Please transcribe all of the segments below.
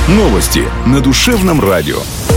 Новости на Душевном радио.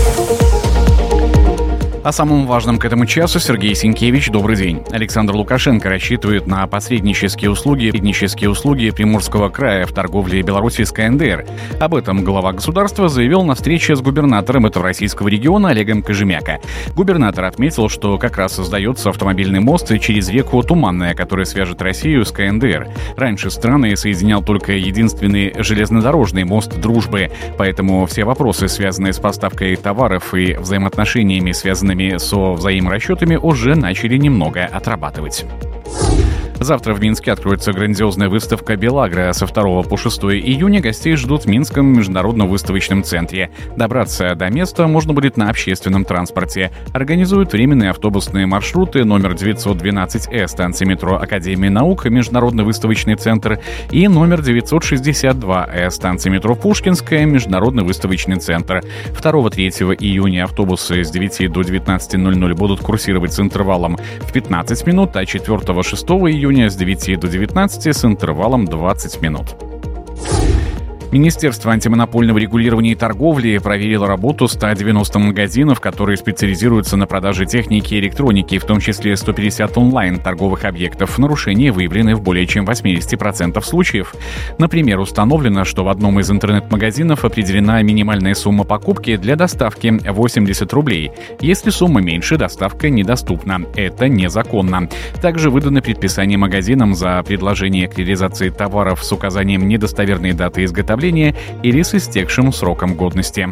О самом важном к этому часу Сергей Сенкевич. Добрый день. Александр Лукашенко рассчитывает на посреднические услуги Приморского края в торговле Беларуси с КНДР. Об этом глава государства заявил на встрече с губернатором этого российского региона Олегом Кожемяко. Губернатор отметил, что как раз создается автомобильный мост через реку Туманная, который свяжет Россию с КНДР. Раньше страны соединял только единственный железнодорожный мост дружбы, поэтому все вопросы, связанные с поставкой товаров и взаимоотношениями, связанными со взаиморасчетами, уже начали немного отрабатывать. Завтра в Минске откроется грандиозная выставка «Белагро». Со 2 по 6 июня гостей ждут в Минском международном выставочном центре. Добраться до места можно будет на общественном транспорте. Организуют временные автобусные маршруты номер 912С станции метро Академии наук, Международный выставочный центр, и номер 962С станции метро Пушкинская, Международный выставочный центр. 2-3 июня автобусы с 9 до 19:00 будут курсировать с интервалом в 15 минут, а 4-6 июня с 9 до 19 с интервалом 20 минут. Министерство антимонопольного регулирования и торговли проверило работу 190 магазинов, которые специализируются на продаже техники и электроники, в том числе 150 онлайн-торговых объектов. Нарушения выявлены в более чем 80% случаев. Например, установлено, что в одном из интернет-магазинов определена минимальная сумма покупки для доставки — 80 рублей. Если сумма меньше, доставка недоступна. Это незаконно. Также выданы предписания магазинам за предложение к реализации товаров с указанием недостоверной даты изготовления или с истекшим сроком годности.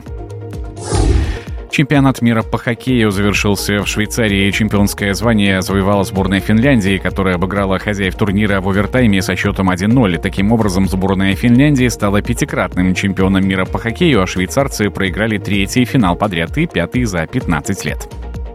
Чемпионат мира по хоккею завершился в Швейцарии. Чемпионское звание завоевала сборная Финляндии, которая обыграла хозяев турнира в овертайме со счетом 1-0. Таким образом, сборная Финляндии стала 5-кратным чемпионом мира по хоккею, а швейцарцы проиграли 3-й финал подряд и 5-й за 15 лет.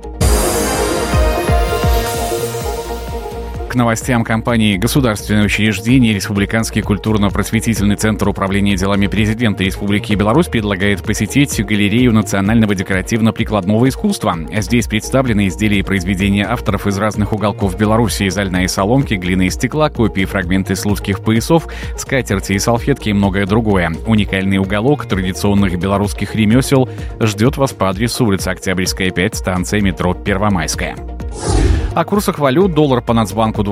К новостям компании «Государственное учреждение Республиканский культурно-просветительный центр управления делами президента Республики Беларусь» предлагает посетить галерею национального декоративно-прикладного искусства. Здесь представлены изделия и произведения авторов из разных уголков Беларуси: из льна и соломки, глины и стекла, копии, фрагменты слуцких поясов, скатерти и салфетки и многое другое. Уникальный уголок традиционных белорусских ремесел ждет вас по адресу улица Октябрьская, 5, станция метро Первомайская. О курсах валют. Доллар по Нацбанку